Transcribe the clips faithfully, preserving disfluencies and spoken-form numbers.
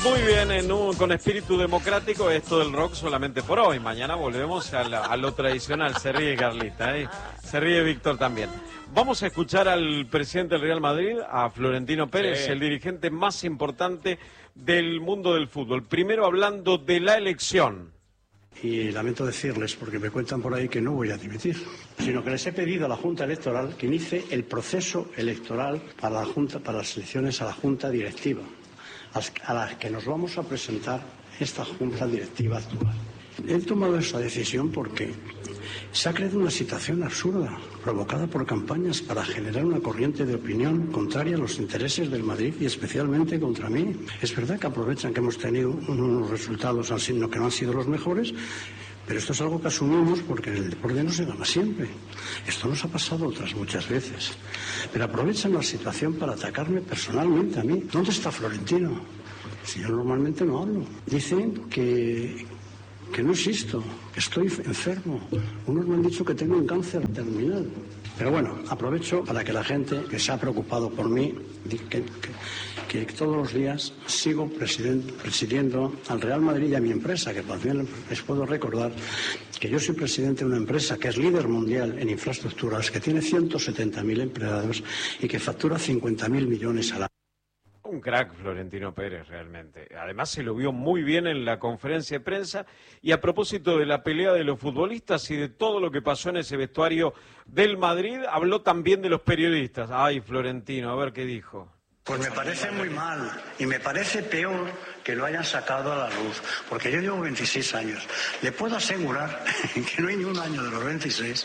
Muy bien, en un, con espíritu democrático, esto del rock solamente por hoy. Mañana volvemos a, la, a lo tradicional. Se ríe Carlita, ¿eh? Se ríe Víctor también. Vamos a escuchar al presidente del Real Madrid, a Florentino Pérez, sí. El dirigente más importante del mundo del fútbol. Primero hablando de la elección. Y lamento decirles, porque me cuentan por ahí que no voy a dimitir, sino que les he pedido a la Junta Electoral que inicie el proceso electoral para la Junta, para las elecciones a la Junta Directiva, a las que nos vamos a presentar esta Junta Directiva actual. He tomado esa decisión porque se ha creado una situación absurda, provocada por campañas para generar una corriente de opinión contraria a los intereses del Madrid y especialmente contra mí. Es verdad que aprovechan que hemos tenido unos resultados que no han sido los mejores, pero esto es algo que asumimos porque en el deporte no se gana siempre. Esto nos ha pasado otras muchas veces. Pero aprovechan la situación para atacarme personalmente a mí. ¿Dónde está Florentino? Si yo normalmente no hablo. Dicen que... que no existo, que estoy enfermo. Unos me han dicho que tengo un cáncer terminal. Pero bueno, aprovecho para que la gente que se ha preocupado por mí, que, que, que todos los días sigo presidiendo al Real Madrid y a mi empresa, que también les puedo recordar que yo soy presidente de una empresa que es líder mundial en infraestructuras, que tiene ciento setenta mil empleados y que factura cincuenta mil millones al año. Un crack Florentino Pérez realmente. Además se lo vio muy bien en la conferencia de prensa. Y a propósito de la pelea de los futbolistas y de todo lo que pasó en ese vestuario del Madrid, habló también de los periodistas. Ay, Florentino, a ver qué dijo. Pues me parece muy mal y me parece peor que lo hayan sacado a la luz, porque yo llevo veintiséis años. Le puedo asegurar que no hay ni un año de los veintiséis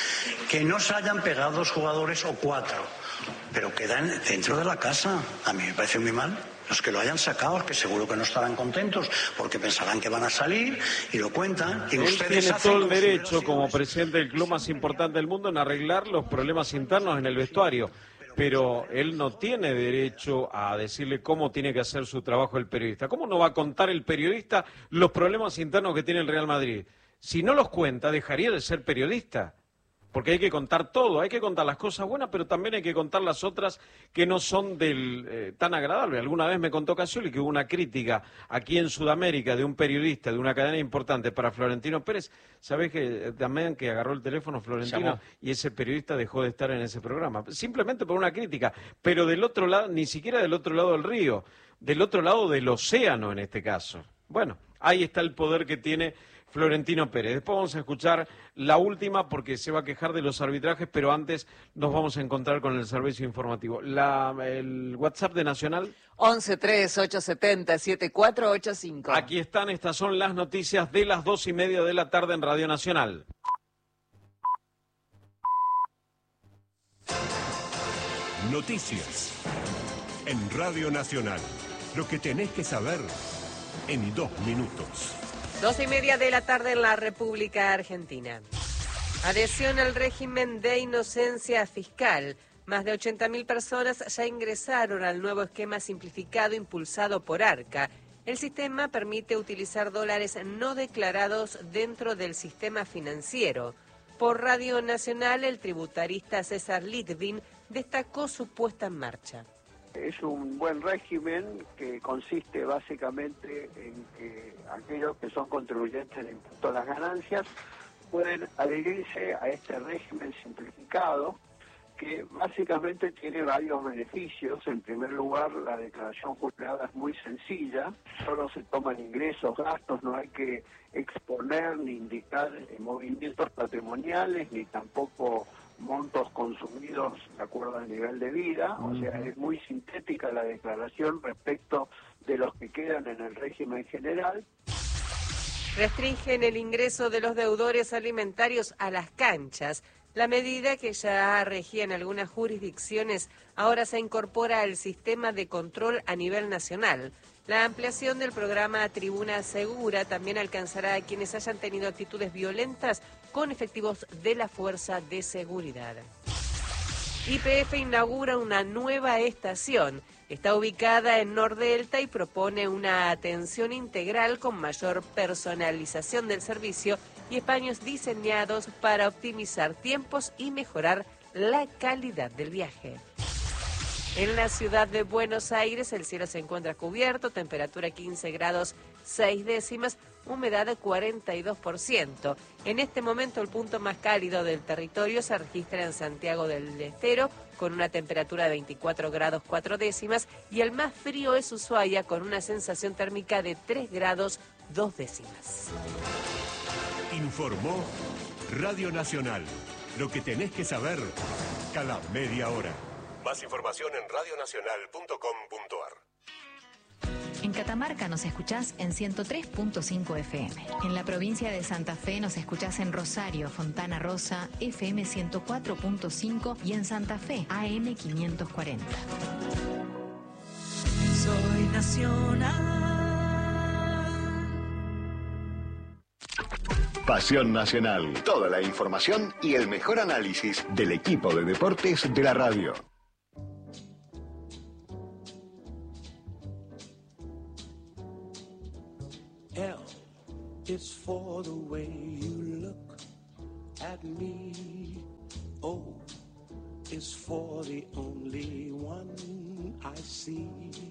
que no se hayan pegado dos jugadores o cuatro. Pero quedan dentro de la casa. A mí me parece muy mal. Los que lo hayan sacado, que seguro que no estarán contentos porque pensarán que van a salir y lo cuentan. Y Él ustedes tiene todo el derecho, como presidente del club más importante del mundo, en arreglar los problemas internos en el vestuario. Pero él no tiene derecho a decirle cómo tiene que hacer su trabajo el periodista. ¿Cómo no va a contar el periodista los problemas internos que tiene el Real Madrid? Si no los cuenta, dejaría de ser periodista. Porque hay que contar todo, hay que contar las cosas buenas, pero también hay que contar las otras que no son del eh, tan agradables. Alguna vez me contó Casioli que hubo una crítica aquí en Sudamérica de un periodista de una cadena importante para Florentino Pérez. ¿Sabés que también que agarró el teléfono Florentino y ese periodista dejó de estar en ese programa? Simplemente por una crítica, pero del otro lado, ni siquiera del otro lado del río, del otro lado del océano en este caso. Bueno, ahí está el poder que tiene Florentino Pérez. Después vamos a escuchar la última porque se va a quejar de los arbitrajes, pero antes nos vamos a encontrar con el servicio informativo. La, el WhatsApp de Nacional. once tres ocho siete cero siete cuatro ocho cinco. Aquí están, estas son las noticias de las dos y media de la tarde en Radio Nacional. Noticias en Radio Nacional. Lo que tenés que saber en dos minutos. Dos y media de la tarde en la República Argentina. Adhesión al régimen de inocencia fiscal. Más de ochenta mil personas ya ingresaron al nuevo esquema simplificado impulsado por ARCA. El sistema permite utilizar dólares no declarados dentro del sistema financiero. Por Radio Nacional, el tributarista César Litvin destacó su puesta en marcha. Es un buen régimen que consiste básicamente en que aquellos que son contribuyentes de impuesto a las ganancias pueden adherirse a este régimen simplificado que básicamente tiene varios beneficios. En primer lugar, la declaración jurada es muy sencilla, solo se toman ingresos, gastos, no hay que exponer ni indicar movimientos patrimoniales ni tampoco montos consumidos de acuerdo al nivel de vida, o sea, es muy sintética la declaración respecto de los que quedan en el régimen general. Restringen el ingreso de los deudores alimentarios a las canchas. La medida, que ya regía en algunas jurisdicciones, ahora se incorpora al sistema de control a nivel nacional. La ampliación del programa Tribuna Segura también alcanzará a quienes hayan tenido actitudes violentas con efectivos de la Fuerza de Seguridad. Y P F inaugura una nueva estación. Está ubicada en Nordelta y propone una atención integral con mayor personalización del servicio y espacios diseñados para optimizar tiempos y mejorar la calidad del viaje. En la ciudad de Buenos Aires el cielo se encuentra cubierto, temperatura quince grados seis décimas, humedad de cuarenta y dos por ciento. En este momento el punto más cálido del territorio se registra en Santiago del Estero, con una temperatura de veinticuatro grados cuatro décimas, y el más frío es Ushuaia, con una sensación térmica de tres grados dos décimas. Informó Radio Nacional. Lo que tenés que saber cada media hora. Más información en radio nacional punto com punto ar. En Catamarca nos escuchás en ciento tres punto cinco F M. En la provincia de Santa Fe nos escuchás en Rosario, Fontana Rosa, F M ciento cuatro punto cinco y en Santa Fe, A M quinientos cuarenta. Soy nacional. Pasión Nacional. Toda la información y el mejor análisis del equipo de deportes de la radio. L is for the way you look at me. O is for the only one I see.